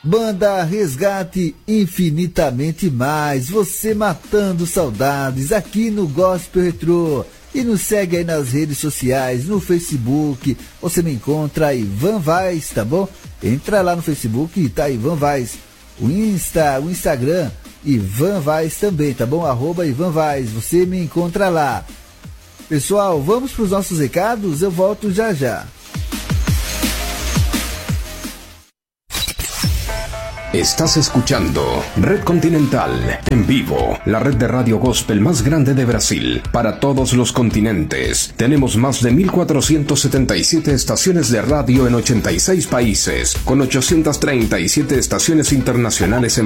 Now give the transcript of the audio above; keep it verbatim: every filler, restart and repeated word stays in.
Banda Resgate Infinitamente Mais, você matando saudades aqui no Gospel Retrô. E nos segue aí nas redes sociais, no Facebook, você me encontra Ivan Vaz, tá bom? Entra lá no Facebook e tá Ivan Vaz. O Insta, o Instagram, Ivan Vaz também, tá bom? Arroba Ivan Vaz, você me encontra lá. Pessoal, vamos para os nossos recados, eu volto já já. Estás escuchando Red Continental, en vivo, la red de radio gospel más grande de Brasil, para todos los continentes. Tenemos más de mil cuatrocientas setenta y siete estaciones de radio en ochenta y seis países, con ochocientas treinta y siete estaciones internacionales en